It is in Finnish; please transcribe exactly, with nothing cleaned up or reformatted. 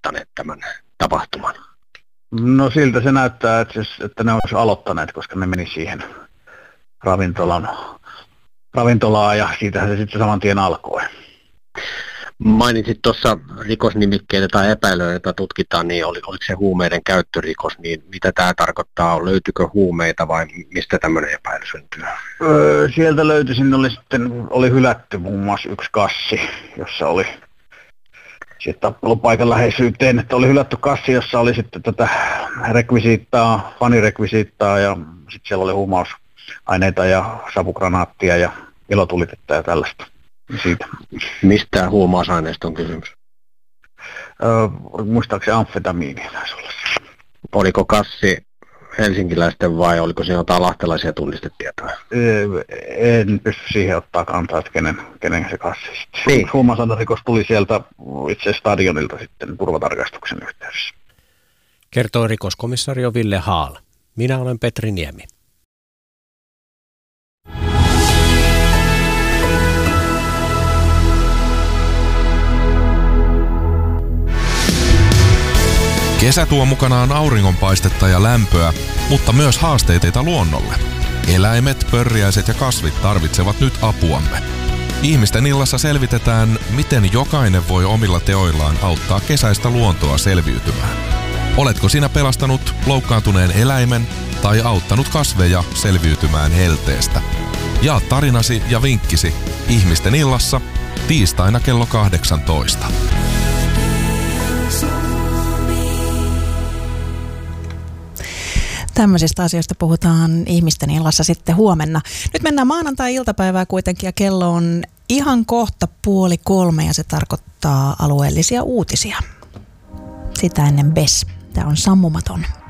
aloittaneet tämän tapahtuman? No siltä se näyttää, että, siis, että ne olisi aloittaneet, koska ne meni siihen ravintolan, ravintolaan ja siitähän se sitten saman tien alkoi. Mainitsit tuossa rikosnimikkeitä tai epäilyjä, joita tutkitaan, niin oli, oliko se huumeiden käyttörikos, niin mitä tämä tarkoittaa? Löytyykö huumeita vai mistä tämmöinen epäily syntyy? Öö, sieltä löytyi, sinne oli sitten oli hylätty muun muassa yksi kassi, jossa oli sitten tappelupaikan läheisyyteen, että oli hylätty kassi, jossa oli sitten tätä rekvisiittaa, fanirekvisiittaa ja sitten siellä oli huumausaineita ja savukranaattia ja ilotulitetta ja tällaista. Siitä. Mistä huumausaineista on kysymys? Öö, muistaakseni amfetamiinia taisi olla. Oliko kassi helsinkiläisten vai oliko siinä jotain lahtelaisia tunnistetietoja? Öö, en pysty siihen ottaa kantaa, että kenen, kenen se kassi sitten. Niin. Huumausainerikos tuli sieltä itse stadionilta sitten turvatarkastuksen yhteydessä. Kertoo rikoskomissario Ville Haal. Minä olen Petri Niemi. Kesä tuo mukanaan auringonpaistetta ja lämpöä, mutta myös haasteita luonnolle. Eläimet, pörriäiset ja kasvit tarvitsevat nyt apuamme. Ihmisten illassa selvitetään, miten jokainen voi omilla teoillaan auttaa kesäistä luontoa selviytymään. Oletko sinä pelastanut loukkaantuneen eläimen tai auttanut kasveja selviytymään helteestä? Jaa tarinasi ja vinkkisi Ihmisten illassa tiistaina kello kahdeksantoista. Tämmöisistä asioista puhutaan Ihmisten illassa sitten huomenna. Nyt mennään maanantai-iltapäivää kuitenkin ja kello on ihan kohta puoli kolme ja se tarkoittaa alueellisia uutisia. Sitä ennen B E S. Tämä on Sammumaton.